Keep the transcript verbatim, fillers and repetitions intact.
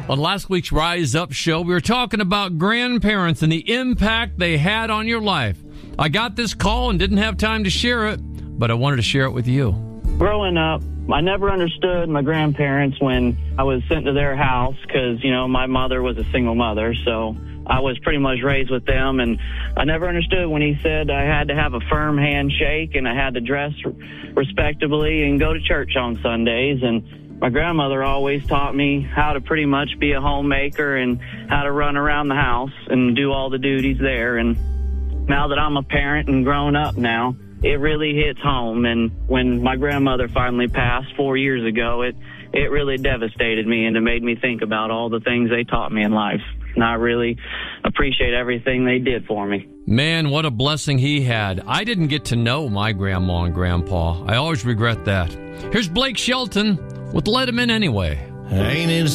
On last week's Rise Up show, we were talking about grandparents and the impact they had on your life. I got this call and didn't have time to share it, but I wanted to share it with you. Growing up, I never understood my grandparents when I was sent to their house because, you know, my mother was a single mother, so I was pretty much raised with them, and I never understood when he said I had to have a firm handshake and I had to dress respectably and go to church on Sundays. And my grandmother always taught me how to pretty much be a homemaker and how to run around the house and do all the duties there. And now that I'm a parent and grown up now, it really hits home. And when my grandmother finally passed four years ago, it, it really devastated me, and it made me think about all the things they taught me in life. And I really appreciate everything they did for me. Man, what a blessing he had. I didn't get to know my grandma and grandpa. I always regret that. Here's Blake Shelton with Let Him In Anyway. Ain't it